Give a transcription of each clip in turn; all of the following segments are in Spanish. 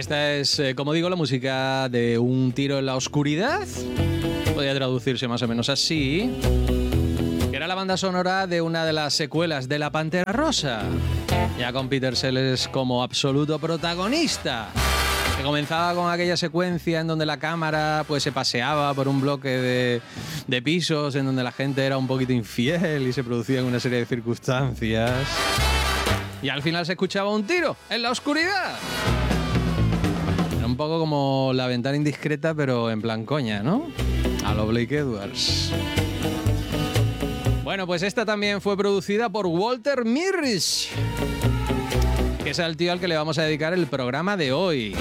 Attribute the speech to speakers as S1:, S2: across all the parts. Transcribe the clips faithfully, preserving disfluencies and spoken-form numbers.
S1: esta es, eh, como digo, la música de Un tiro en la oscuridad. Podría traducirse más o menos así. Que era la banda sonora de una de las secuelas de La Pantera Rosa. Ya con Peter Sellers como absoluto protagonista. Que comenzaba con aquella secuencia en donde la cámara pues se paseaba por un bloque de, de pisos en donde la gente era un poquito infiel y se producían una serie de circunstancias. Y al final se escuchaba un tiro en la oscuridad. Era un poco como La Ventana Indiscreta, pero en plan coña, ¿no? A lo Blake Edwards. Bueno, pues esta también fue producida por Walter Mirisch, que es el tío al que le vamos a dedicar el programa de hoy.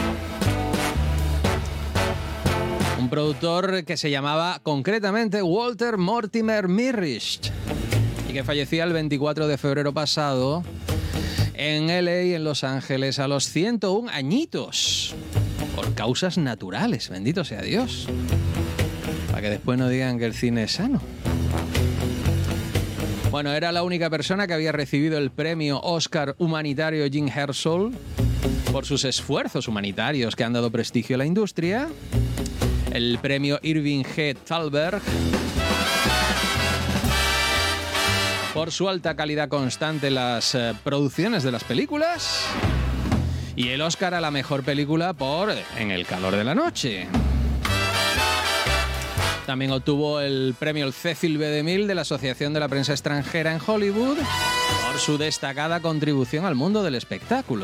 S1: Un productor que se llamaba concretamente Walter Mortimer Mirisch y que fallecía el veinticuatro de febrero pasado en L A, en Los Ángeles, a los ciento un añitos, por causas naturales, bendito sea Dios, para que después no digan que el cine es sano. Bueno, era la única persona que había recibido el premio Oscar humanitario Jim Herzog por sus esfuerzos humanitarios que han dado prestigio a la industria, el premio Irving G. Thalberg por su alta calidad constante en las eh, producciones de las películas, y el Oscar a la mejor película por En el calor de la noche. También obtuvo el premio Cecil B. DeMille de la Asociación de la Prensa Extranjera en Hollywood por su destacada contribución al mundo del espectáculo.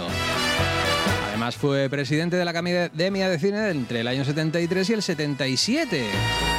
S1: Además fue presidente de la Academia de Cine entre el año setenta y tres y el setenta y siete.